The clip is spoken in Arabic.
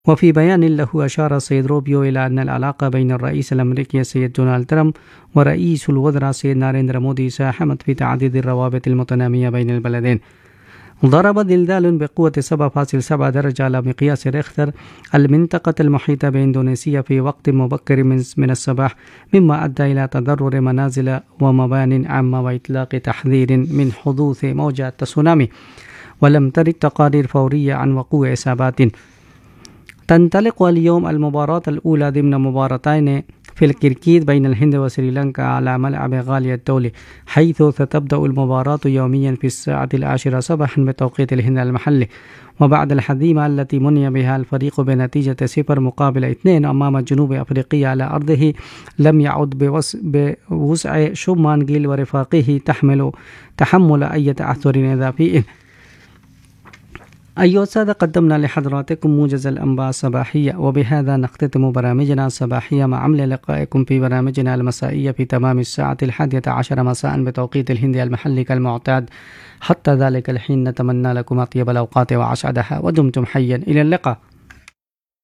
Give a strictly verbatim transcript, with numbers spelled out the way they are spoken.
وفي بيان له أشار السيد روبيو إلى أن العلاقة بين الرئيس الأمريكي السيد دونالد ترامب ورئيس الوزراء السيد ناريندرا مودي ساهمت في تعديد الروابط المتنامية بين البلدين. ضرب زلزال بقوة سبعة فاصلة سبعة درجة على مقياس ريختر المنطقة المحيطة بإندونيسيا في وقت مبكر من الصباح، مما أدى إلى تضرر منازل ومبان عامة وإطلاق تحذير من حدوث موجة تسونامي. ولم ترد تقارير فورية عن وقوع إصابات. تنطلق اليوم المباراة الأولى ضمن مباراتين في الكركيت بين الهند وسريلانكا على ملعب غالية الدولي، حيث ستبدأ المباراة يوميا في الساعة العاشرة صباحا بتوقيت الهند المحلي. وبعد الهزيمة التي مني بها الفريق بنتيجة صفر مقابل اثنين أمام جنوب أفريقيا على أرضه، لم يعد بوسع شومان جيل ورفاقه تحمل تحمل أي تعثر إضافي. أيها السادة، قدمنا لحضراتكم موجز الأنباء الصباحية، وبهذا نختتم برامجنا الصباحية مع أمل لقائكم في برامجنا المسائية في تمام الساعة الحادية عشر مساء بتوقيت الهند المحلي كالمعتاد. حتى ذلك الحين نتمنى لكم أطيب الأوقات وأسعدها، ودمتم حيا إلى اللقاء.